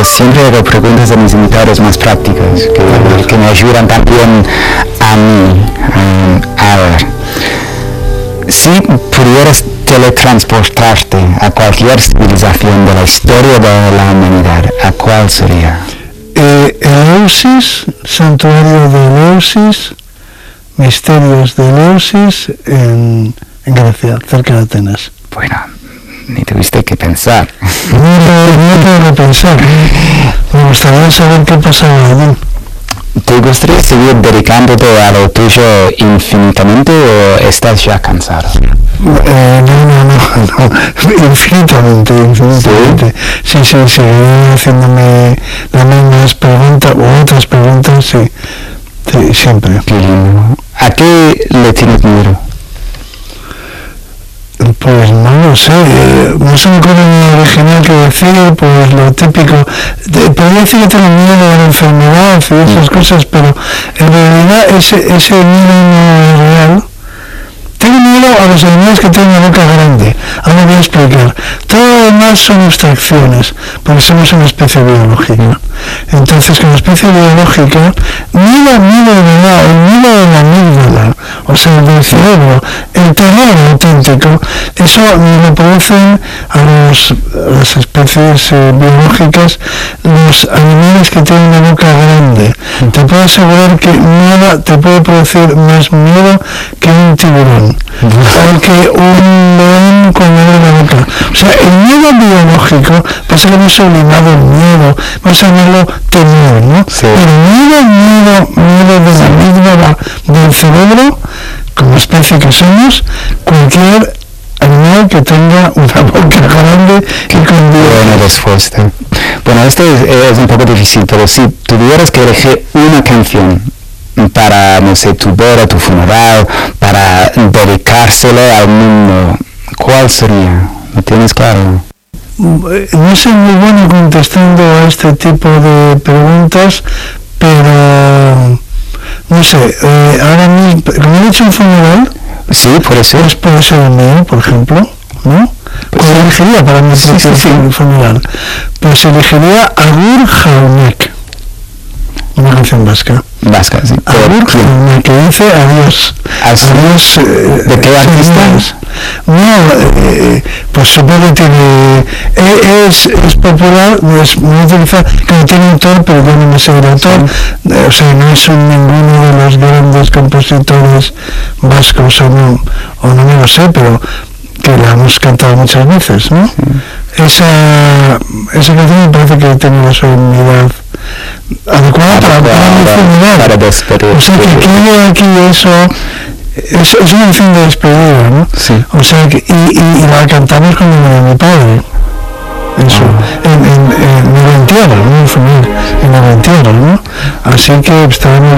siempre hago preguntas a mis invitados más prácticas, que me ayudan también a mí. A ver, si pudieras teletransportarte a cualquier civilización de la historia de la humanidad, ¿a cuál sería? Eleusis, santuario de Eleusis, misterios de Eleusis en Grecia, cerca de Atenas. Bueno, ni tuviste que pensar. No tengo que pensar. Me gustaría saber qué pasaba allí. ¿Te gustaría seguir dedicándote a lo tuyo infinitamente o estás ya cansado? No, infinitamente. Sí, seguiré haciéndome las mismas preguntas u otras preguntas, sí, siempre. Qué lindo. ¿A qué le tienes miedo? Pues no lo sé, no se me ocurre nada original que decir, pues lo típico. Podría decir que tengo miedo a la enfermedad y esas cosas, pero en realidad ese miedo no es real. Tengo miedo a los animales que tienen una boca grande. Ahora voy a explicar. Todo lo demás son abstracciones, porque somos una especie biológica. Entonces, con la especie biológica, miedo de verdad, el miedo de la amígdala, o sea, del cerebro, el terror auténtico, eso lo producen a las especies biológicas, los animales que tienen una boca grande. Te puedo asegurar que nada te puede producir más miedo que un tiburón, o que un león cuando abre la boca. O sea, el miedo biológico, pasa que hemos sublimado el miedo, vamos a llamarlo temor, ¿no? Sí. Pero miedo de la amígdala del cerebro, como especie que somos, cualquier animal que tenga una boca grande y con Buena respuesta. Bueno, esto es un poco difícil, pero si tuvieras que elegir una canción para, no sé, tu boda, tu funeral, para dedicárselo al mundo, ¿cuál sería? ¿Lo tienes claro? No soy muy bueno contestando a este tipo de preguntas, pero no sé, ahora mismo, como he hecho un funeral, Sí, puede ser. pues puede ser el mío, por ejemplo, ¿no? Pues elegiría para mi propio funeral. Pues elegiría Agur Jaunek, una canción vasca. Vasca, sí. Agur Jaunek, que dice adiós. Adiós. ¿De qué artista? No, pues supongo que tiene, es popular, es muy utilizado, que tiene autor, pero yo no me sé el autor, o sea, no es ninguno de los grandes compositores vascos, o no me lo sé, pero que la hemos cantado muchas veces, ¿no? Sí. Esa canción me parece que tiene una solemnidad adecuada para mi funeral. O sea, que quede aquí eso. Es una canción de despedida, ¿no? Sí. O sea, y la cantamos cuando murió mi padre. Eso, en el entierro, ¿no? En el entierro, ¿no? Así que estábamos